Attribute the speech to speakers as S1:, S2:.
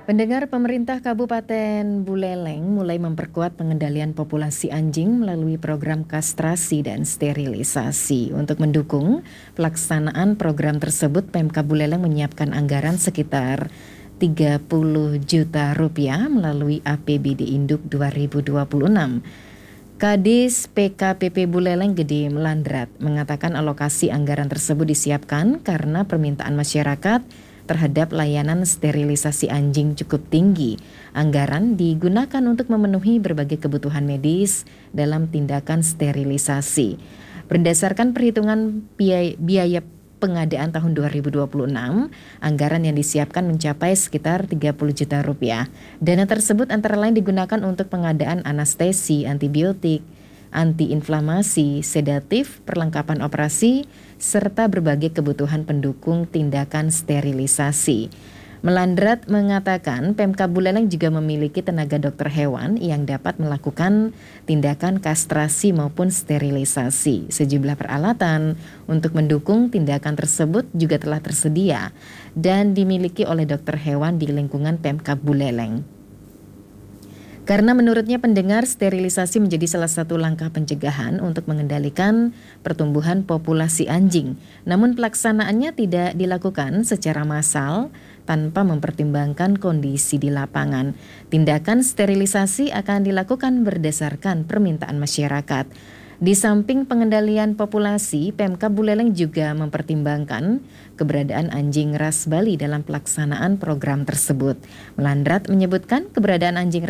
S1: Pendengar, pemerintah Kabupaten Buleleng mulai memperkuat pengendalian populasi anjing melalui program kastrasi dan sterilisasi. Untuk mendukung pelaksanaan program tersebut, Pemkab Buleleng menyiapkan anggaran sekitar 30 juta rupiah melalui APBD Induk 2026. Kadis PKPP Buleleng Gede Melandrat mengatakan alokasi anggaran tersebut disiapkan karena permintaan masyarakat terhadap layanan sterilisasi anjing cukup tinggi. Anggaran digunakan untuk memenuhi berbagai kebutuhan medis dalam tindakan sterilisasi. Berdasarkan perhitungan biaya pengadaan tahun 2026, anggaran yang disiapkan mencapai sekitar 30 juta rupiah. Dana tersebut antara lain digunakan untuk pengadaan anestesi, antibiotik, antiinflamasi, sedatif, perlengkapan operasi, serta berbagai kebutuhan pendukung tindakan sterilisasi. Melandrat mengatakan Pemkab Buleleng juga memiliki tenaga dokter hewan yang dapat melakukan tindakan kastrasi maupun sterilisasi. Sejumlah peralatan untuk mendukung tindakan tersebut juga telah tersedia dan dimiliki oleh dokter hewan di lingkungan Pemkab Buleleng. Karena menurutnya pendengar, sterilisasi menjadi salah satu langkah pencegahan untuk mengendalikan pertumbuhan populasi anjing. Namun pelaksanaannya tidak dilakukan secara massal tanpa mempertimbangkan kondisi di lapangan. Tindakan sterilisasi akan dilakukan berdasarkan permintaan masyarakat. Di samping pengendalian populasi, Pemkab Buleleng juga mempertimbangkan keberadaan anjing ras Bali dalam pelaksanaan program tersebut. Melandrat menyebutkan keberadaan anjing